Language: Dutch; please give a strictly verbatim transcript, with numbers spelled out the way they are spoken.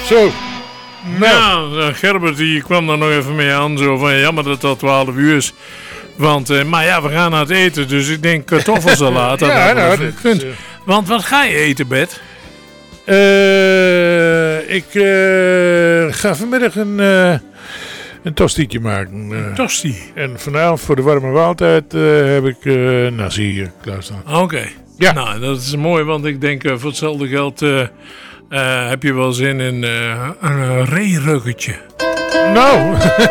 Zo. Nou, nou Gerbert die kwam daar nog even mee aan. Zo van, jammer dat dat twaalf uur is. Want, uh, maar ja, we gaan naar het eten. Dus ik denk kartoffelsalade. Ja, nou, dat kunt. is, uh... Want wat ga je eten, Bert? Uh, ik uh, ga vanmiddag een, uh, een tostietje maken. Uh, een tosti. En vanavond voor de warme maaltijd uh, heb ik uh, nasi hier klaarstaan. Oké. Okay. Ja. Nou, dat is mooi, want ik denk uh, voor hetzelfde geld uh, uh, heb je wel zin in uh, een uh, reeruggetje. Nou...